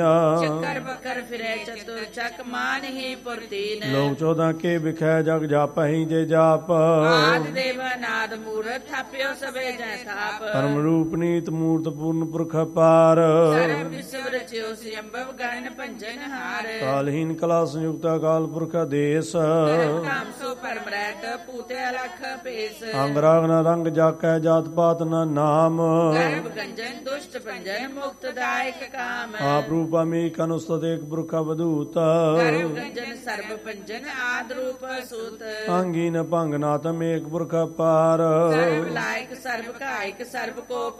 ਚੱਕਰ ਬੱਕਰ ਫਿਰੈ ਚਤੁਰ ਚੱਕ ਮਾਨ ਹੀ ਪੁਰਤੀਨ। ਲੋਕ 14 ਕੇ ਵਿਖੈ ਜਗ ਜਾਪਹਿ ਜੇ ਜਾਪ। ਆਦ ਦੇਵ ਅਨਾਦ ਮੂਰਤ ਥਾਪਿਓ ਸਭੇ ਜੈ ਥਾਪ। ਪਰਮ ਰੂਪ ਨੀਤ ਮੂਰਤ ਪੂਰਨ ਪੁਰਖ ਪਾਰ। ਸਰਬ ਵਿਸ਼ਵ ਰਚਿਓ ਸਿਅੰਭਵ ਗਗਨ ਭੰਜਨ ਹਾਰ। ਕਾਲਹੀਨ ਕਲਾ ਸੰਯੁਕਤ ਅਕਾਲ ਪੁਰਖ ਆਦੇਸ। ਕਾਮ ਸੋ ਪਰਮ ਰਹਿਤ ਪੂਤੇ ਅਲਖ ਭੇਸ। ਅੰਗ ਰਾਗ ਨ ਰੰਗ ਜਾਕੈ ਜਾਤ ਪਾਤ ਨ ਨਾਮ। ਗਰਭ ਗੰਜਨ ਦੁਸ਼ਟ ਭੰਜਨ ਮੁਕਤ ਦਾਇਕ ਕਾਮ। ਆਪ ਰੂਪ ਅਮੀਕ ਅਨੁਸਤਤ ਏਕ ਪੁਰਖ ਅਵਧੂਤ। ਗਰਭ ਗੰਜਨ ਸਰਬ ਭੰਜਨ ਆਦ ਰੂਪ ਸੂਤ। ਅੰਗੀ ਨ ਭੰਗ ਨਾਤਮ ਏਕ ਪੁਰਖ ਪਾਰ। ਸਰਬ ਲਾਇਕ ਸਰਬ ਕਾਇਕ ਸਰਬ ਕੋ